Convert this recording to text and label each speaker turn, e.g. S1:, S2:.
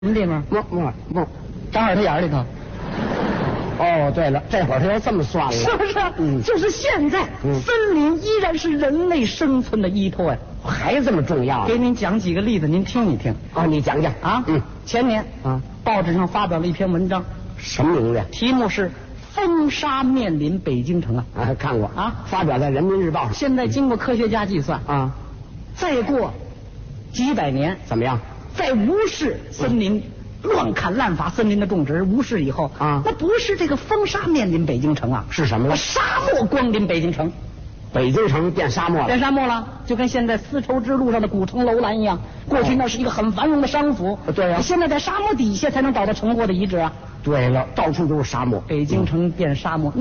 S1: 什么地方？
S2: 不，
S1: 长耳朵眼里头，
S2: 哦，对了，这会儿他又这么算了，
S1: 是不是？就是现在，森林依然是人类生存的依托呀。
S2: 还这么重要？
S1: 给您讲几个例子，您听一听。
S2: 哦，你讲讲
S1: 啊。前年报纸上发表了一篇文章，
S2: 什么名字？
S1: 题目是《风沙面临北京城》啊。
S2: 看过
S1: 啊，
S2: 发表在《人民日报》上。
S1: 现在经过科学家计算
S2: 啊，
S1: 再过几百年，
S2: 怎么样？
S1: 在无视森林、乱砍滥伐森林的种植无视以后
S2: 啊，
S1: 那不是这个风沙面临北京城啊，
S2: 是什么了？
S1: 沙漠光临北京城，
S2: 北京城变沙漠了，
S1: 变沙漠了，就跟现在丝绸之路上的古城楼兰一样。过去那是一个很繁荣的商府，
S2: 对呀，
S1: 现在在沙漠底下才能找到成货的遗址啊。
S2: 对了，到处都是沙漠，
S1: 北京城变沙漠。